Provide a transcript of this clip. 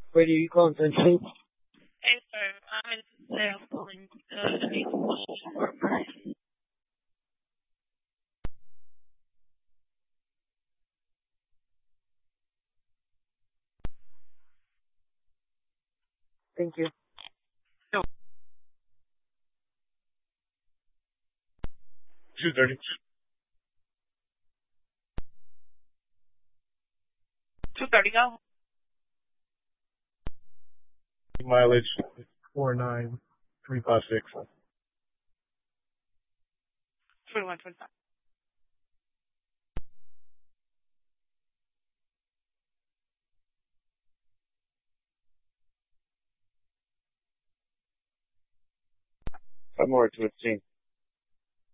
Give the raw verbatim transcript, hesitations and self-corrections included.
Where do you calling from, Chief? Hey, sir. I'm in sales calling uh, to make a question for a price. Thank you. No. two thirty. two thirty go? Mileage four nine three five six. twenty-one twenty-five. Five more to fifteen.